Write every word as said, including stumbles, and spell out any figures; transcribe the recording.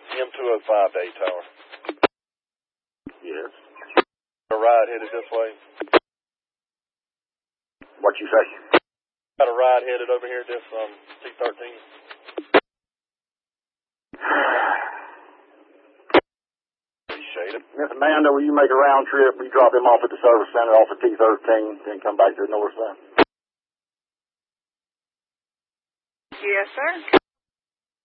M two oh five to eight Tower. Yes. A ride headed this way. What you say? Got a ride headed over here, this um, T thirteen. Appreciate it. Miss Amanda, will you make a round trip? Will you drop him off at the service center off of T thirteen, then come back to the north side? Yes, sir.